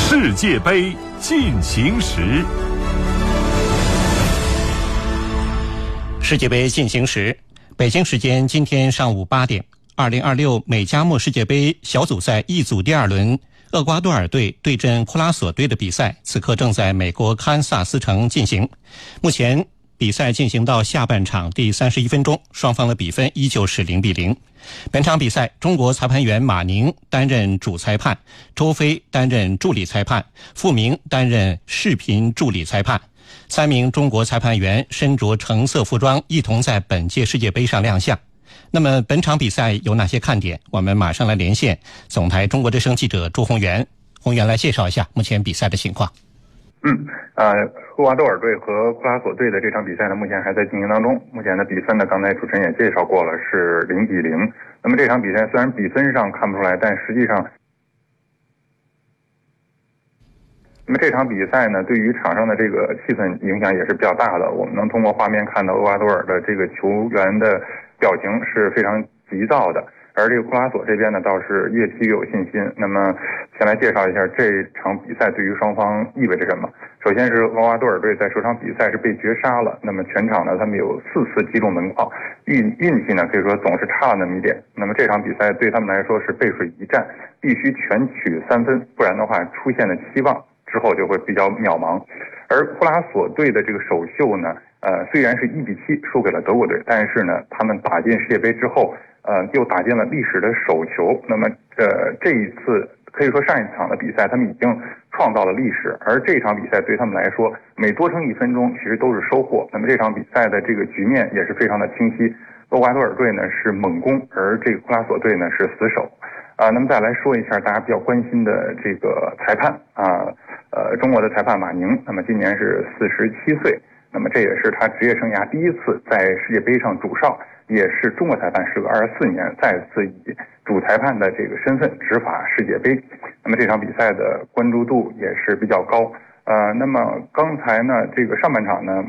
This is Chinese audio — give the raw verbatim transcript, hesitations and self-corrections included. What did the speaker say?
世界杯进行时， 世界杯进行时，北京时间今天上午八点，二零二六美加墨世界杯小组赛 E 组第二轮，厄瓜多尔队对阵库拉索队的比赛，此刻正在美国堪萨斯城进行。目前比赛进行到下半场第三十一分钟，双方的比分依旧是零比零。本场比赛，中国裁判员马宁担任主裁判，周飞担任助理裁判，傅明担任视频助理裁判。三名中国裁判员身着橙色服装，一同在本届世界杯上亮相。那么本场比赛有哪些看点？我们马上来连线总台中国之声记者朱宏元。宏元来介绍一下目前比赛的情况。 嗯，呃，厄瓜多尔队和库拉索队的这场比赛呢，目前还在进行当中。目前的比分呢，刚才主持人也介绍过了，是零比零。那么这场比赛虽然比分上看不出来，但实际上，那么这场比赛呢，对于场上的这个气氛影响也是比较大的。我们能通过画面看到厄瓜多尔的这个球员的表情是非常急躁的。而这个库拉索这边呢，倒是越踢越有信心。那么，先来介绍一下这场比赛对于双方意味着什么。首先是厄瓜多尔队在首场比赛是被绝杀了，那么全场呢，他们有四次击中门框，运运气呢可以说总是差了那么一点。那么这场比赛对他们来说是背水一战，必须全取三分，不然的话出现的期望之后就会比较渺茫。而库拉索队的这个首秀呢，呃，虽然是一比七输给了德国队，但是呢，他们打进世界杯之后。呃，又打进了历史的首球。那么，呃，这一次可以说上一场的比赛，他们已经创造了历史。而这场比赛对他们来说，每多撑一分钟，其实都是收获。那么这场比赛的这个局面也是非常的清晰。厄瓜多尔队呢是猛攻，而这个库拉索队呢是死守。啊、呃，那么再来说一下大家比较关心的这个裁判啊，呃，中国的裁判马宁，那么今年是四十七岁，那么这也是他职业生涯第一次在世界杯上主哨。也是中国裁判时隔二十四年再次以主裁判的这个身份执法世界杯。那么这场比赛的关注度也是比较高。呃，那么刚才呢，这个上半场呢。